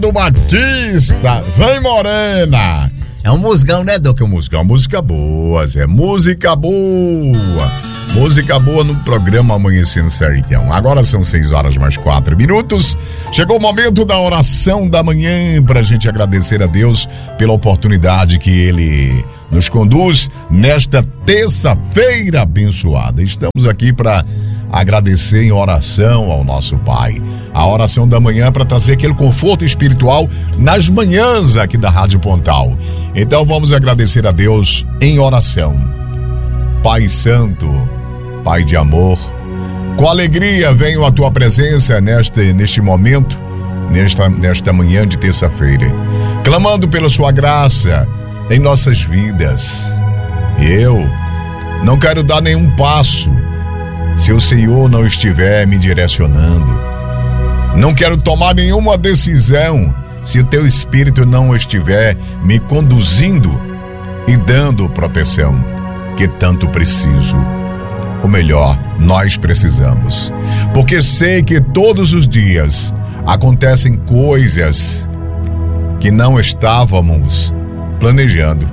do Batista, vem Morena. É um musicão, né, Doc? É um musicão, música boa, Zé, música boa. Música boa no programa Amanhecendo Sertão. Agora são 6h mais 4 minutos. Chegou o momento da oração da manhã pra gente agradecer a Deus pela oportunidade que Ele nos conduz nesta terça-feira abençoada. Estamos aqui para agradecer em oração ao nosso Pai. A oração da manhã para trazer aquele conforto espiritual nas manhãs aqui da Rádio Pontal. Então vamos agradecer a Deus em oração. Pai Santo, Pai de amor, com alegria venho à Tua presença neste momento, nesta manhã de terça-feira, clamando pela Sua graça em nossas vidas. Eu não quero dar nenhum passo se o Senhor não estiver me direcionando. Não quero tomar nenhuma decisão se o Teu Espírito não estiver me conduzindo e dando proteção que tanto preciso. Ou melhor, nós precisamos. Porque sei que todos os dias acontecem coisas que não estávamos planejando.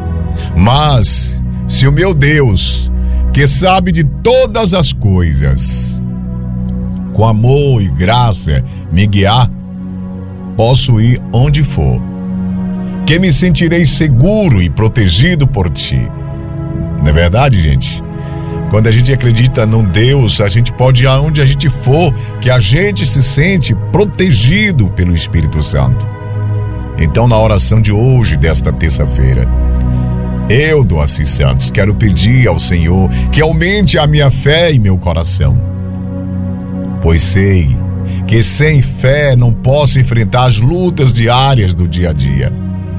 Mas se o meu Deus, que sabe de todas as coisas, com amor e graça me guiar, posso ir onde for, que me sentirei seguro e protegido por Ti. Não é verdade, gente? Quando a gente acredita num Deus, a gente pode ir aonde a gente for, que a gente se sente protegido pelo Espírito Santo. Então, na oração de hoje, desta terça-feira, eu, Doaci Santos, quero pedir ao Senhor que aumente a minha fé em meu coração, pois sei que sem fé não posso enfrentar as lutas diárias do dia a dia.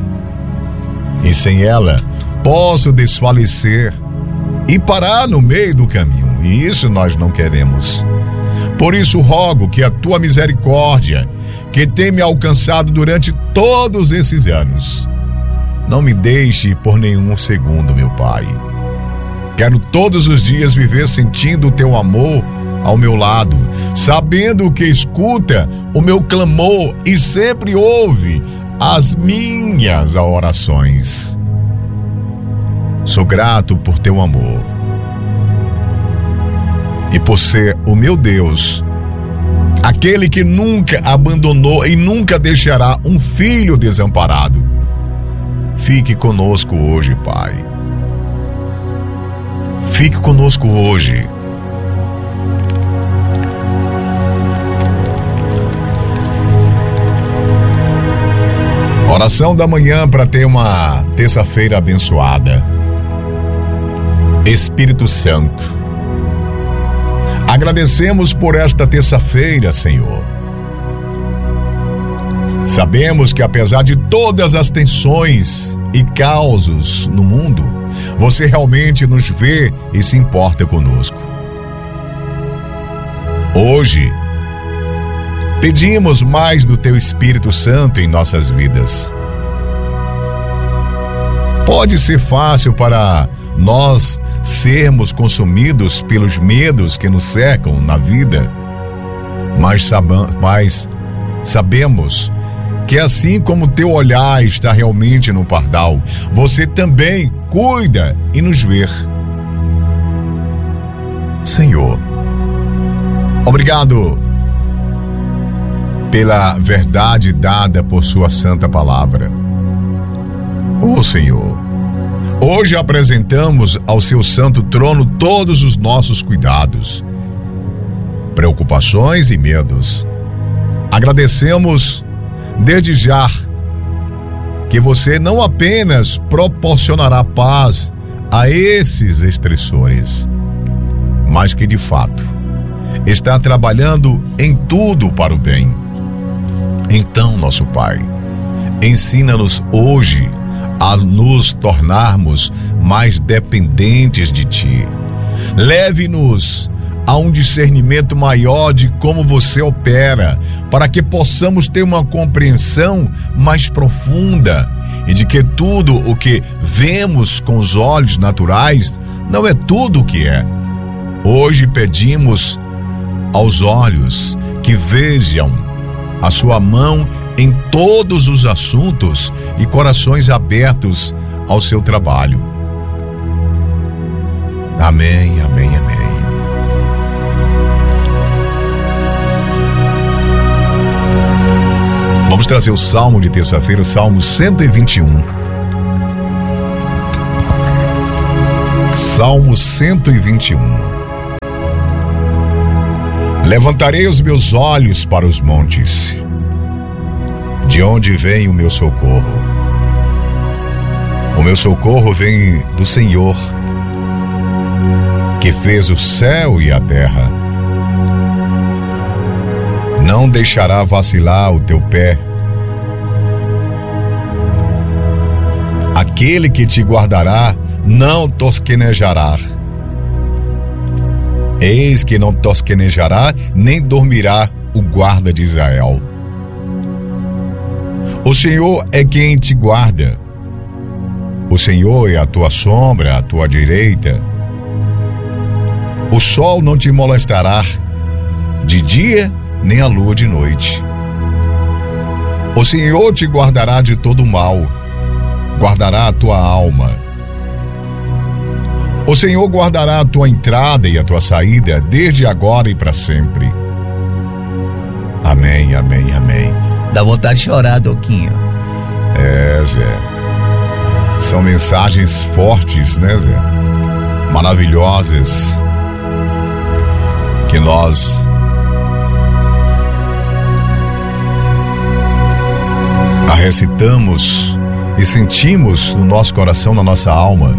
E sem ela, posso desfalecer e parar no meio do caminho, e isso nós não queremos. Por isso rogo que a Tua misericórdia, que tem me alcançado durante todos esses anos, não me deixe por nenhum segundo, meu Pai. Quero todos os dias viver sentindo o Teu amor ao meu lado, sabendo que escuta o meu clamor e sempre ouve as minhas orações. Sou grato por Teu amor e por ser o meu Deus, aquele que nunca abandonou e nunca deixará um filho desamparado. Fique conosco hoje, Pai. Fique conosco hoje. Oração da manhã para ter uma terça-feira abençoada. Espírito Santo, agradecemos por esta terça-feira, Senhor. Sabemos que apesar de todas as tensões e causos no mundo, Você realmente nos vê e se importa conosco. Hoje, pedimos mais do Teu Espírito Santo em nossas vidas. Pode ser fácil para nós sermos consumidos pelos medos que nos cercam na vida, mas sabemos que assim como Teu olhar está realmente no pardal, Você também cuida e nos vê. Senhor, obrigado pela verdade dada por Sua santa palavra. Senhor, hoje apresentamos ao Seu santo trono todos os nossos cuidados, preocupações e medos. Agradecemos desde já que Você não apenas proporcionará paz a esses estressores, mas que de fato está trabalhando em tudo para o bem. Então, nosso Pai, ensina-nos hoje a nos tornarmos mais dependentes de Ti. Leve-nos a um discernimento maior de como Você opera, para que possamos ter uma compreensão mais profunda e de que tudo o que vemos com os olhos naturais não é tudo o que é. Hoje pedimos aos olhos que vejam a Sua mão em todos os assuntos e corações abertos ao seu trabalho. Amém, amém, amém. Vamos trazer o Salmo de terça-feira, o Salmo 121. Salmo 121. Levantarei os meus olhos para os montes, de onde vem o meu socorro. O meu socorro vem do Senhor, que fez o céu e a terra. Não deixará vacilar o teu pé. Aquele que te guardará não tosquenejará. Eis que não tosquenejará, nem dormirá o guarda de Israel. O Senhor é quem te guarda. O Senhor é a tua sombra, à tua direita. O sol não te molestará de dia, nem a lua de noite. O Senhor te guardará de todo mal, guardará a tua alma. O Senhor guardará a tua entrada e a tua saída, desde agora e para sempre. Amém, amém, amém. Dá vontade de chorar, Doquinho. Zé. São mensagens fortes, né, Zé? Maravilhosas, que nós a recitamos e sentimos no nosso coração, na nossa alma.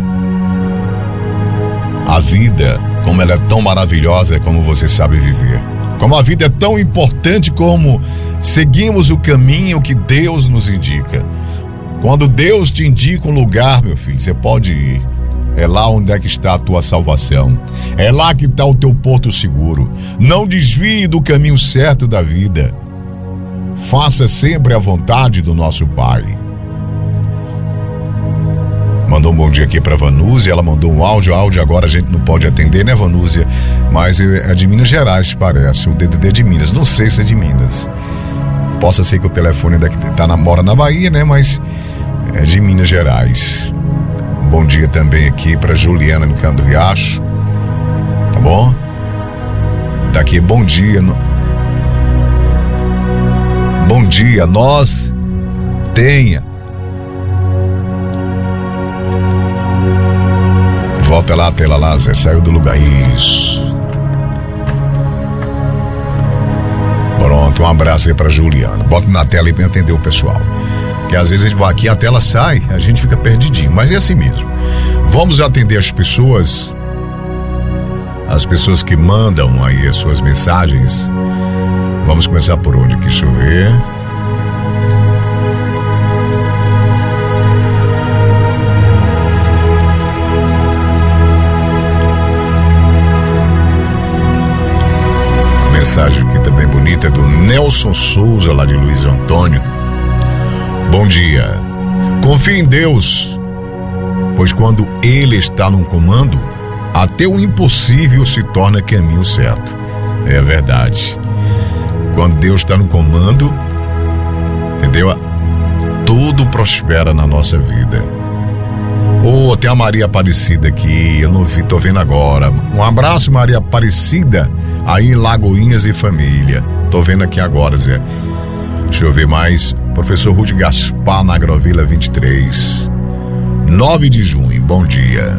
A vida, como ela é tão maravilhosa, como você sabe viver. Como a vida é tão importante, como seguimos o caminho que Deus nos indica. Quando Deus te indica um lugar, meu filho, você pode ir. É lá onde é que está a tua salvação. É lá que está o teu porto seguro. Não desvie do caminho certo da vida. Faça sempre a vontade do nosso Pai. Mandou um bom dia aqui para Vanúzia, ela mandou um áudio agora a gente não pode atender, né, Vanúzia? Mas é de Minas Gerais, parece, o DDD de Minas, não sei se é de Minas. Possa ser que o telefone mora na Bahia, né, mas é de Minas Gerais. Bom dia também aqui para Juliana no Canto do Riacho, tá bom? Daqui, bom dia. Bom dia, nós tenha. Volta lá, a tela lá, Zé, saiu do lugar. Isso. Pronto, um abraço aí pra Juliana. Bota na tela aí pra atender o pessoal. Que às vezes a gente vai aqui, a tela sai, a gente fica perdidinho, mas é assim mesmo. Vamos atender as pessoas que mandam aí as suas mensagens. Vamos começar por onde? Deixa eu ver. Mensagem aqui também bonita do Nelson Souza, lá de Luiz Antônio. Bom dia. Confie em Deus, pois quando Ele está no comando, até o impossível se torna caminho certo. É verdade. Quando Deus está no comando, entendeu? Tudo prospera na nossa vida. Tem a Maria Aparecida aqui, eu não vi, tô vendo agora. Um abraço, Maria Aparecida, aí em Lagoinhas e família. Tô vendo aqui agora, Zé. Deixa eu ver mais. Professor Rude Gaspar, na Agrovila 23. 9 de junho, bom dia.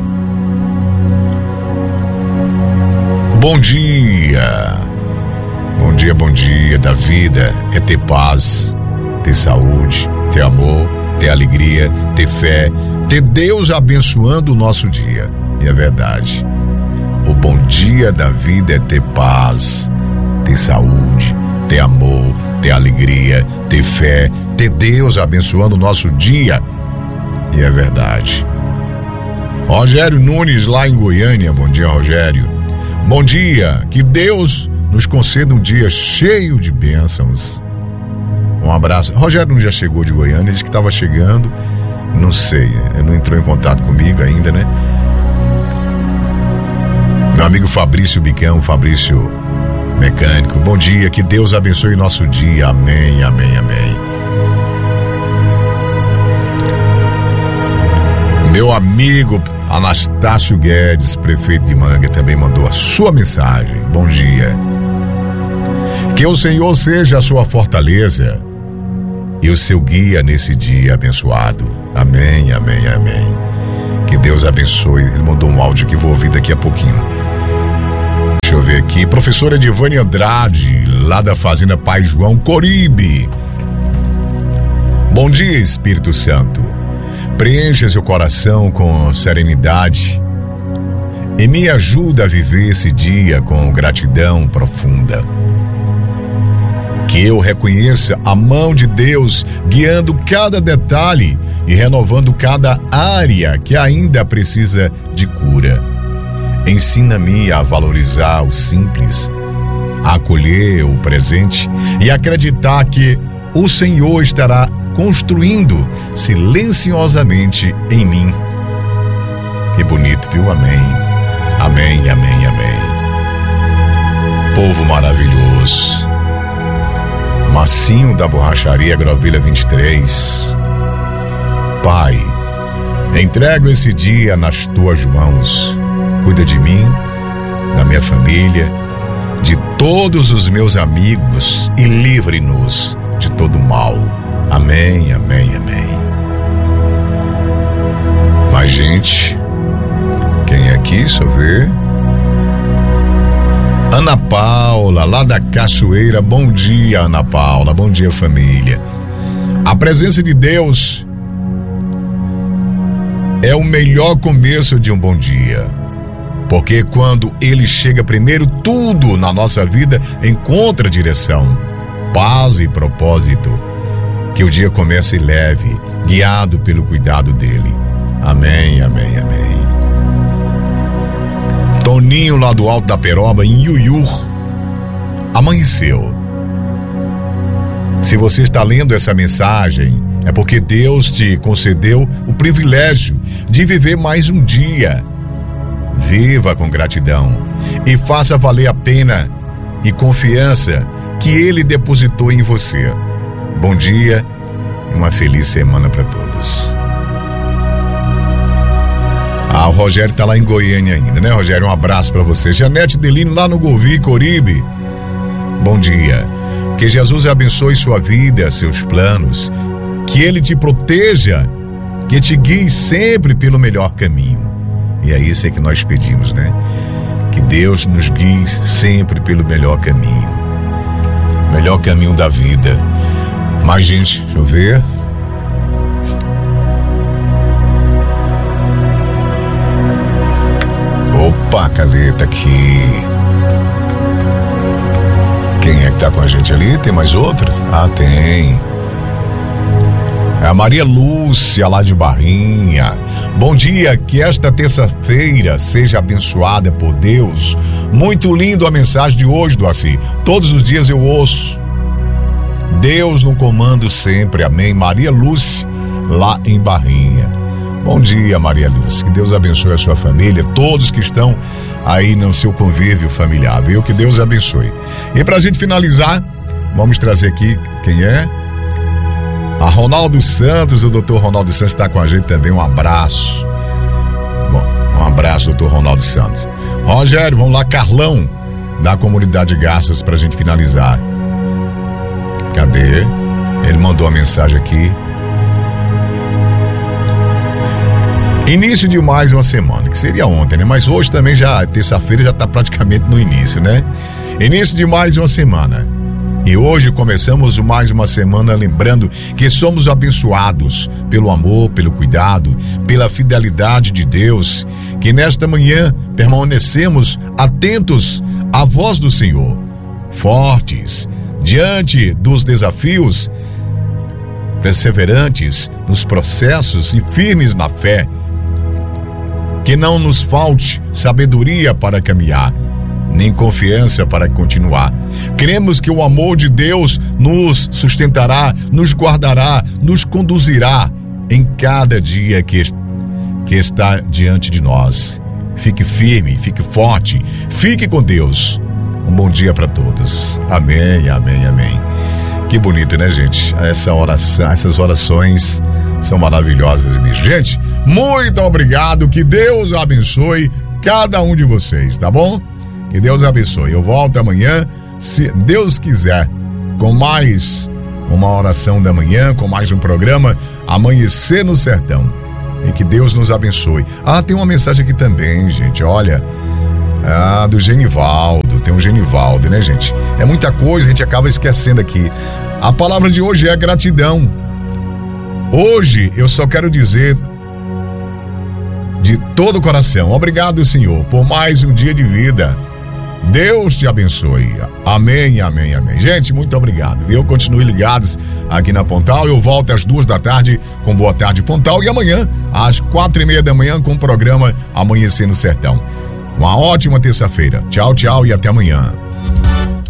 Bom dia. Bom dia, bom dia. Da vida é ter paz, ter saúde, ter amor, ter alegria, ter fé, ter Deus abençoando o nosso dia. E é verdade. O bom dia da vida é ter paz, ter saúde, ter amor, ter alegria, ter fé, ter Deus abençoando o nosso dia. E é verdade. Rogério Nunes, lá em Goiânia. Bom dia, Rogério. Bom dia. Que Deus nos conceda um dia cheio de bênçãos. Um abraço. Rogério já chegou de Goiânia, disse que estava chegando. Não sei, ele não entrou em contato comigo ainda, né? Meu amigo Fabrício Bicão, Fabrício Mecânico. Bom dia, que Deus abençoe nosso dia. Amém, amém, amém. meu amigo Anastácio Guedes, prefeito de Manga, também mandou a sua mensagem. Bom dia. Que o Senhor seja a sua fortaleza e o seu guia nesse dia abençoado. Amém, amém, amém. Que Deus abençoe. Ele mandou um áudio que vou ouvir daqui a pouquinho. Deixa eu ver aqui. Professora Edivane Andrade, lá da Fazenda Pai João, Coribe. Bom dia, Espírito Santo. Preencha seu coração com serenidade e me ajuda a viver esse dia com gratidão profunda. Que eu reconheça a mão de Deus guiando cada detalhe e renovando cada área que ainda precisa de cura. Ensina-me a valorizar o simples, a acolher o presente e acreditar que o Senhor estará construindo silenciosamente em mim. Que bonito, viu? Amém. Amém, amém, amém. Povo maravilhoso. Marcinho da Borracharia Agrovilha 23. Pai, entrego esse dia nas tuas mãos. Cuida de mim, da minha família, de todos os meus amigos e livre-nos de todo mal. Amém, amém, amém. Mais gente. Quem é aqui? Deixa eu ver. Ana Paula, lá da Cachoeira. Bom dia, Ana Paula. Bom dia, família. A presença de Deus é o melhor começo de um bom dia. Porque quando Ele chega primeiro, tudo na nossa vida encontra direção, paz e propósito. Que o dia comece leve, guiado pelo cuidado dEle. Amém, amém, amém. Toninho, lá do Alto da Peroba, em Iuiur. Amanheceu. Se você está lendo essa mensagem, é porque Deus te concedeu o privilégio de viver mais um dia. Viva com gratidão e faça valer a pena e confiança que Ele depositou em você. Bom dia e uma feliz semana para todos. O Rogério tá lá em Goiânia ainda, né, Rogério? Um abraço para você. Janete Delino, lá no Golvi, Coribe. Bom dia. Que Jesus abençoe sua vida, seus planos. Que Ele te proteja, que te guie sempre pelo melhor caminho. E é isso que nós pedimos, né? Que Deus nos guie sempre pelo melhor caminho. Melhor caminho da vida. Mais gente, deixa eu ver. Opa, cadê? Tá aqui. Quem é que tá com a gente ali? Tem mais outras? Ah, tem. É a Maria Lúcia, lá de Barrinha. Bom dia, que esta terça-feira seja abençoada por Deus. Muito lindo a mensagem de hoje, Doaci. Todos os dias eu ouço. Deus no comando sempre, amém. Maria Lúcia, lá em Barrinha. Bom dia, Maria Lúcia. Que Deus abençoe a sua família, todos que estão aí no seu convívio familiar, viu? Que Deus abençoe. E pra gente finalizar, vamos trazer aqui quem é? A Ronaldo Santos, o doutor Ronaldo Santos está com a gente também, um abraço. Bom, um abraço, doutor Ronaldo Santos. Rogério, vamos lá, Carlão, da Comunidade Garças, pra gente finalizar. Cadê? Ele mandou a mensagem aqui. Início de mais uma semana, que seria ontem, né? Mas hoje também já, terça-feira, já está praticamente no início, né? Início de mais uma semana. E hoje começamos mais uma semana lembrando que somos abençoados pelo amor, pelo cuidado, pela fidelidade de Deus, que nesta manhã permanecemos atentos à voz do Senhor, fortes, diante dos desafios, perseverantes nos processos e firmes na fé. Que não nos falte sabedoria para caminhar, nem confiança para continuar. Cremos que o amor de Deus nos sustentará, nos guardará, nos conduzirá em cada dia que está diante de nós. Fique firme, fique forte, fique com Deus. Um bom dia para todos. Amém, amém, amém. Que bonito, né, gente? Essas orações são maravilhosas mesmo. Gente, muito obrigado, que Deus abençoe cada um de vocês, tá bom? Que Deus abençoe. Eu volto amanhã, se Deus quiser, com mais uma oração da manhã, com mais um programa Amanhecer no Sertão. E que Deus nos abençoe. Tem uma mensagem aqui também, gente, olha, do Genivaldo, tem um Genivaldo, né, gente? É muita coisa, a gente acaba esquecendo aqui. A palavra de hoje é gratidão. Hoje eu só quero dizer de todo o coração, obrigado, Senhor, por mais um dia de vida. Deus te abençoe. Amém, amém, amém. Gente, muito obrigado, viu? Continue ligados aqui na Pontal. Eu volto às 2h com Boa Tarde Pontal e amanhã às 4h30 com o programa Amanhecer no Sertão. Uma ótima terça-feira. Tchau, tchau e até amanhã.